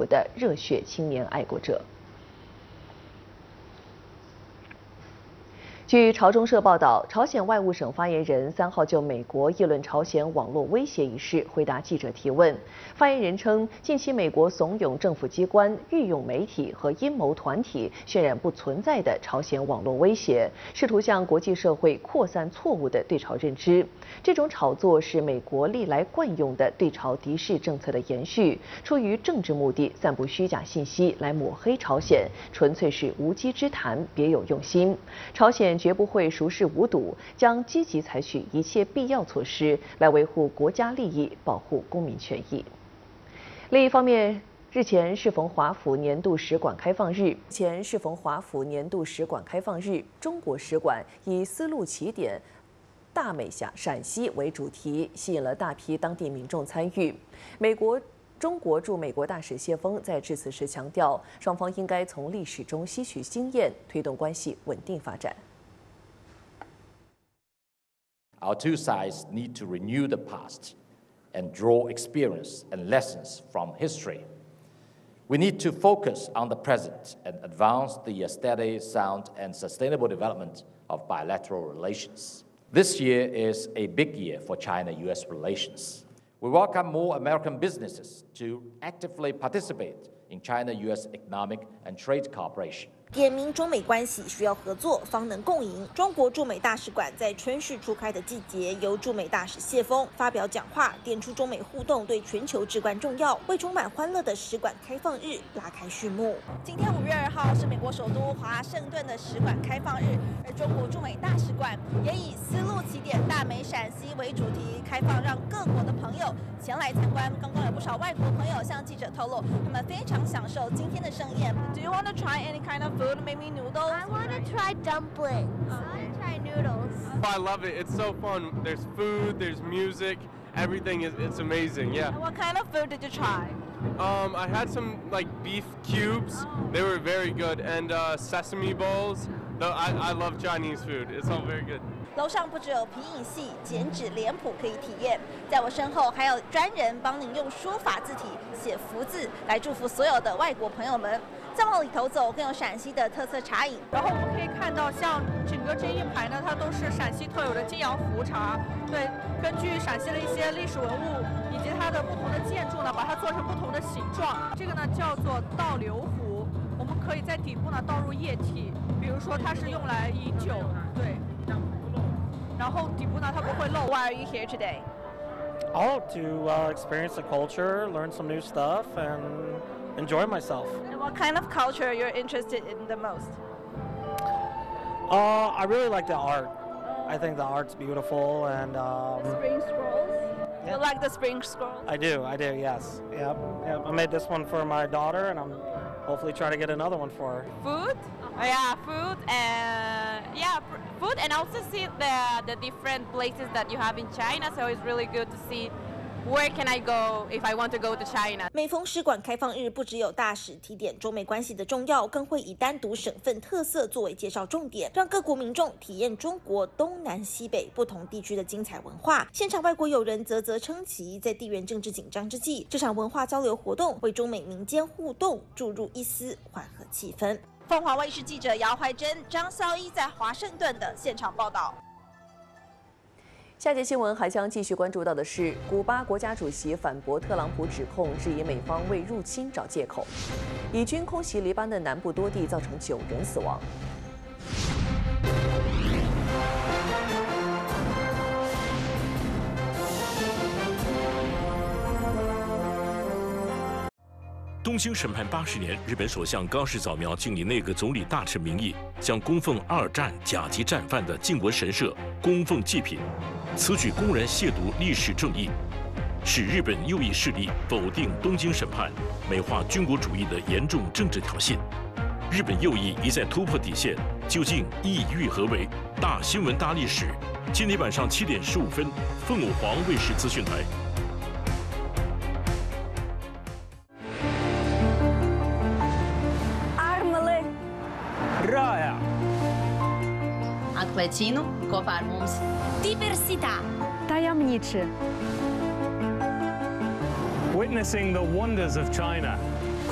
的热血青年爱国者。据朝中社报道，朝鲜外务省发言人3号就美国议论朝鲜网络威胁一事回答记者提问。发言人称，近期美国怂恿政府机关、御用媒体和阴谋团体渲染不存在的朝鲜网络威胁，试图向国际社会扩散错误的对朝认知。这种炒作是美国历来惯用的对朝敌视政策的延续，出于政治目的散布虚假信息来抹黑朝鲜，纯粹是无稽之谈，别有用心。朝鲜绝不会熟视无睹，将积极采取一切必要措施来维护国家利益，保护公民权益。另一方面，日前适逢华府年度使馆开放日，中国使馆以丝路起点大美陕西为主题，吸引了大批当地民众参与。中国驻美国大使谢锋在致辞时强调，双方应该从历史中吸取经验，推动关系稳定发展。 Our two sides need to renew the past and draw experience and lessons from history. We need to focus on the present and advance the steady, sound, and sustainable development of bilateral relations. This year is a big year for China-US relations. We welcome more American businesses to actively participate in China-US economic and trade cooperation. 点明中美关系需要合作方能共赢。中国驻美大使馆在春汛初开的季节，由驻美大使谢锋发表讲话，点出中美互动对全球至关重要，为充满欢乐的使馆开放日拉开序幕。今天5月2号是美国首都华盛顿的使馆开放日，而中国驻美大使馆也以丝路起点大美陕西为主题，开放让各国的朋友前来参观。刚刚有不少外国朋友向记者透露，他们非常享受今天的盛宴。Do you want to try any kind of food? Maybe noodles? I want to try dumplings. I want to try noodles. I love it. It's so fun. There's food, there's music, everything it's amazing. Yeah. And what kind of food did you try? I had some like beef cubes. They were very good, and sesame bowls. I love Chinese food. It's all very good. 楼上不只有皮影戏、剪纸脸谱可以体验，在我身后还有专人帮您用书法字体写福字，来祝福所有的外国朋友们。再往里头走，更有陕西的特色茶饮。 然后我们可以看到，像整个这一排呢，它都是陕西特有的金阳茯茶。对，根据陕西的一些历史文物以及它的不同的建筑呢，把它做成不同的形状。这个呢叫做倒流壶，我们可以在底部呢倒入液体，比如说它是用来饮酒，对。然后底部呢它不会漏。 Why are you here today? Oh, to experience the culture, learn some new stuff, and enjoy myself. And what kind of culture you're interested in the most? I really like the art. I think the art's beautiful and. The spring scrolls. Yeah. You like the spring scrolls? I do. Yes. Yep. I made this one for my daughter, and I'm hopefully try to get another one for her. Food? Yeah, food and food, and also see the different places that you have in China. So it's really good to see where can I go if I want to go to China. 每逢使馆开放日，不只有大使提点中美关系的重要，更会以单独省份特色作为介绍重点，让各国民众体验中国东南西北不同地区的精彩文化。现场外国友人啧称奇，在地缘政治紧张之际，这场文化交流活动为中美民间互动注入一丝缓和气氛。凤凰卫视记者姚怀珍、张孝一在华盛顿的现场报道。 下节新闻还将继续关注到的是，古巴国家主席反驳特朗普指控，质疑美方为入侵找借口。以军空袭黎巴嫩南部多地，造成9人死亡。 东京审判80年，日本首相高市早苗竟以内阁总理大臣名义，向供奉2战甲级战犯的靖国神社供奉祭品，此举公然亵渎历史正义，使日本右翼势力否定东京审判，美化军国主义的严重政治挑衅。日本右翼一再突破底线，究竟意欲何为？大新闻大历史，今天晚上7点15分，凤凰卫视资讯台。 Atklēcinu kopā ar mums. Diversità. Tajemniczy. Witnessing the wonders of China.